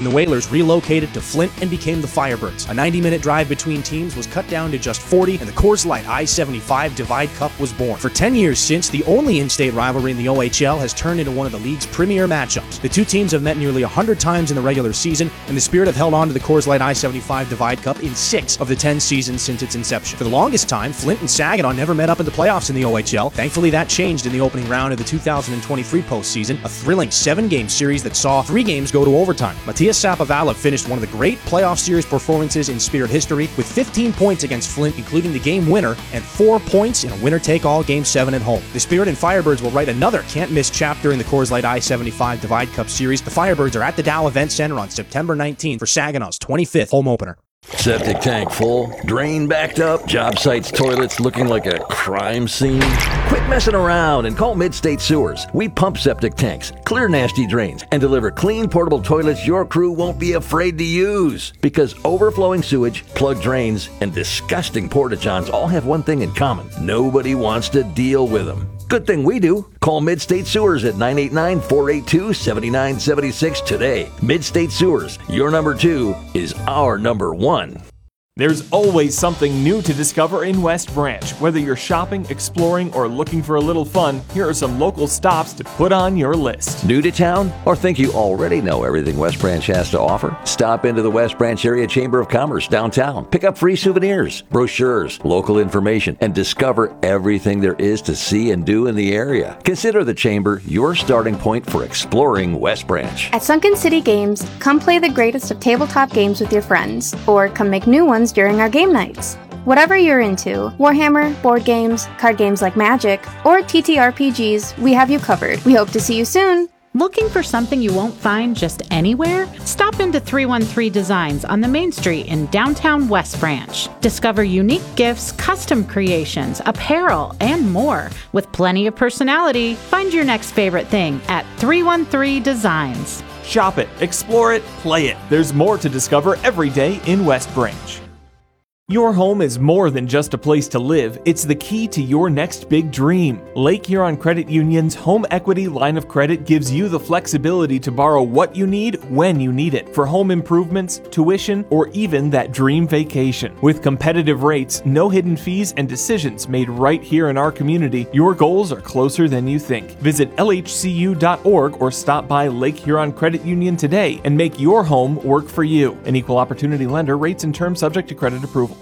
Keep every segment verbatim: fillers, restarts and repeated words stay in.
and the Whalers relocated to Flint and became the Firebirds. A ninety-minute drive between teams was cut down to just forty, and the Coors Light I seventy-five Divide Cup was born. For ten years since, the only in-state rivalry in the O H L has turned into one of the league's premier matchups. The two teams have met nearly one hundred times in the regular season, and the Spirit have held on to the Coors Light I seventy-five Divide Cup in six of the ten seasons since its inception. For the longest time, Flint and Saginaw never met up in the playoffs in the O H L. Thankfully, that changed in the opening round of the two thousand twenty-three postseason, a thrilling seven-game series that saw three games go to overtime. Matias Sapovala finished one of the great playoff series performances in Spirit history with fifteen points against Flint, including the game winner, and four points in a winner-take-all Game seven at home. The Spirit and Firebirds will write another can't-miss chapter in the Coors Light I seventy-five Divide Cup series. The Firebirds are at the Dow Event Center on September nineteenth for Saginaw's twenty-fifth home opener. Septic tank full, drain backed up, job site's toilets looking like a crime scene? Quit messing around and call Mid-State Sewers. We pump septic tanks, clear nasty drains, and deliver clean portable toilets your crew won't be afraid to use. Because overflowing sewage, plugged drains, and disgusting porta-johns all have one thing in common. Nobody wants to deal with them. Good thing we do. Call Mid-State Sewers at nine eight nine, four eight two, seven nine seven six today. Mid-State Sewers, your number two is our number one. There's always something new to discover in West Branch. Whether you're shopping, exploring, or looking for a little fun, here are some local stops to put on your list. New to town? Or think you already know everything West Branch has to offer? Stop into the West Branch Area Chamber of Commerce downtown. Pick up free souvenirs, brochures, local information, and discover everything there is to see and do in the area. Consider the Chamber your starting point for exploring West Branch. At Sunken City Games, come play the greatest of tabletop games with your friends, or come make new ones during our game nights. Whatever you're into, Warhammer, board games, card games like Magic, or T T R P Gs, we have you covered. We hope to see you soon. Looking for something you won't find just anywhere? Stop into three one three Designs on the Main Street in downtown West Branch. Discover unique gifts, custom creations, apparel, and more. With plenty of personality, find your next favorite thing at three one three Designs. Shop it, explore it, play it. There's more to discover every day in West Branch. Your home is more than just a place to live, it's the key to your next big dream. Lake Huron Credit Union's home equity line of credit gives you the flexibility to borrow what you need when you need it for home improvements, tuition, or even that dream vacation. With competitive rates, no hidden fees, and decisions made right here in our community, your goals are closer than you think. Visit L H C U dot org or stop by Lake Huron Credit Union today and make your home work for you. An equal opportunity lender, rates and terms subject to credit approval.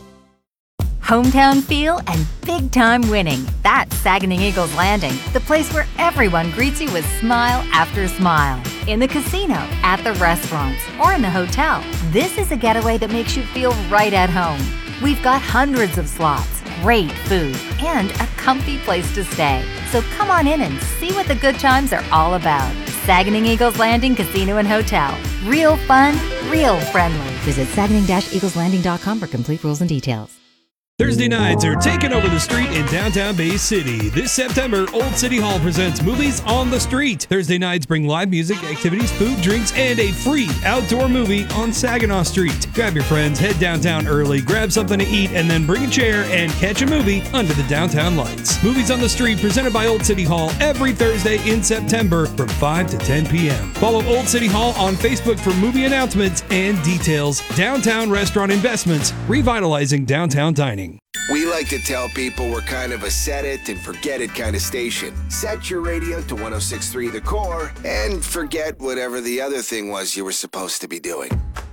Hometown feel and big-time winning. That's Saginaw Eagles Landing, the place where everyone greets you with smile after smile. In the casino, at the restaurants, or in the hotel, this is a getaway that makes you feel right at home. We've got hundreds of slots, great food, and a comfy place to stay. So come on in and see what the good times are all about. Saginaw Eagles Landing Casino and Hotel. Real fun, real friendly. Visit Saginaw Eagles Landing dot com for complete rules and details. Thursday nights are taking over the street in downtown Bay City. This September, Old City Hall presents Movies on the Street. Thursday nights bring live music, activities, food, drinks, and a free outdoor movie on Saginaw Street. Grab your friends, head downtown early, grab something to eat, and then bring a chair and catch a movie under the downtown lights. Movies on the Street presented by Old City Hall every Thursday in September from five to ten p.m. Follow Old City Hall on Facebook for movie announcements and details. Downtown Restaurant Investments, revitalizing downtown dining. We like to tell people we're kind of a set it and forget it kind of station. Set your radio to one oh six point three The Core and forget whatever the other thing was you were supposed to be doing.